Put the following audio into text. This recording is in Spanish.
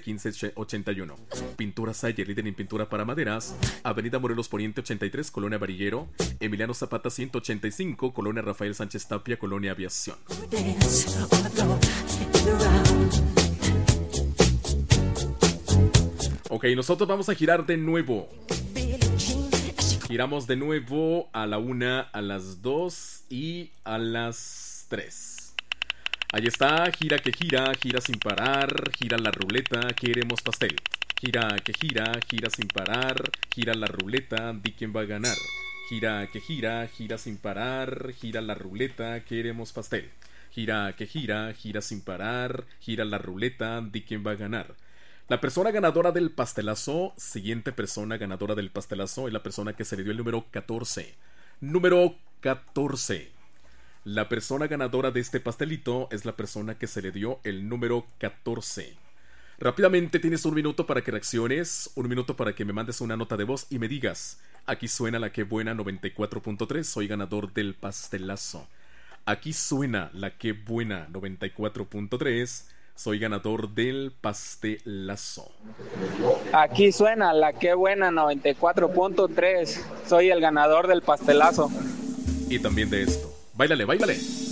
1581. Pintura Sayer, líder en pintura para maderas. Avenida Morelos Poniente 83, Colonia Varillero. Emiliano Zapata 185, Colonia Rafael Sánchez Tapia, Colonia Aviación. Ok, nosotros vamos a girar de nuevo. Giramos de nuevo a la 1, a las 2 y a las 3. Ahí está, gira que gira, gira sin parar, gira la ruleta, queremos pastel. Gira que gira, gira sin parar, gira la ruleta, di quién va a ganar. Gira que gira, gira sin parar, gira la ruleta, queremos pastel. Gira que gira, gira sin parar, gira la ruleta, di quién va a ganar. La persona ganadora del pastelazo, siguiente persona ganadora del pastelazo es la persona que se le dio el número 14. Número 14. La persona ganadora de este pastelito es la persona que se le dio el número 14. Rápidamente tienes un minuto para que reacciones, un minuto para que me mandes una nota de voz y me digas: aquí suena la que buena 94.3, soy ganador del pastelazo. Aquí suena la que buena 94.3, soy ganador del pastelazo. Aquí suena la que buena 94.3, soy el ganador del pastelazo. Y también de esto. Báilale, báilale.